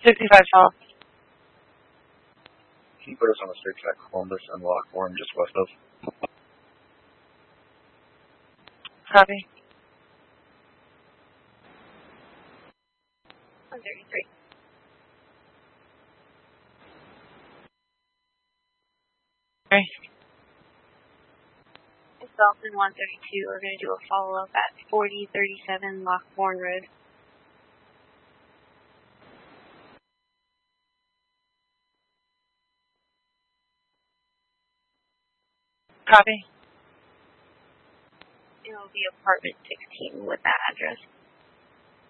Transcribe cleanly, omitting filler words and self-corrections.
65 South. Can you put us on a search at Columbus and Lockbourne, just west of? Copy. 133. Okay. It's Dolphin 132. We're going to do a follow-up at 4037 Lockbourne Road. Copy. It will be apartment 16 with that address.